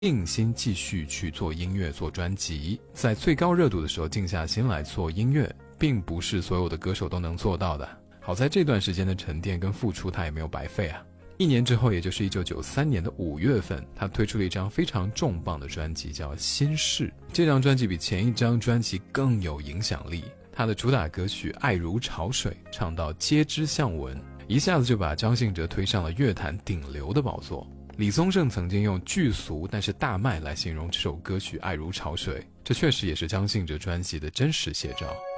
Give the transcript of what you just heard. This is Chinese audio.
定心继续去做音乐、做专辑，在最高热度的时候静下心来做音乐，并不是所有的歌手都能做到的。好在这段时间的沉淀跟付出他也没有白费啊。1年之后，也就是1993年的5月份，他推出了一张非常重磅的专辑，叫《心事》。这张专辑比前一张专辑更有影响力，他的主打歌曲《爱如潮水》唱到街知巷闻，一下子就把张信哲推上了乐坛顶流的宝座。李宗盛曾经用巨俗但是大卖来形容这首歌曲《爱如潮水》，这确实也是张信哲专辑的真实写照。